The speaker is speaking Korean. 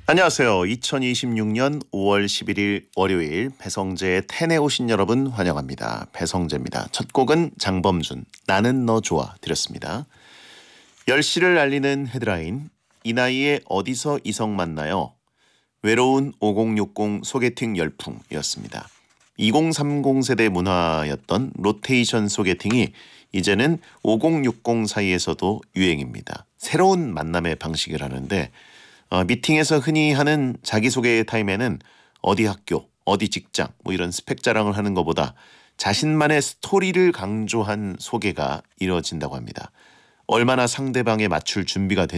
안녕하세요. 2026년 5월 11일 월요일 배성재의 텐에 오신 여러분 환영합니다. 배성재입니다. 첫 곡은 장범준 나는 너 좋아 드렸습니다. 10시를 알리는 헤드라인 이 나이에 어디서 이성 만나요? 외로운 5060 소개팅 열풍이었습니다. 2030 세대 문화였던 로테이션 소개팅이 이제는 5060 사이에서도 유행입니다. 새로운 만남의 방식이라는데 미팅에서 흔히 하는 자기소개 타임에는 어디 학교, 어디 직장 이런 스펙 자랑을 하는 것보다 자신만의 스토리를 강조한 소개가 이루어진다고 합니다. 얼마나 상대방에 맞출 준비가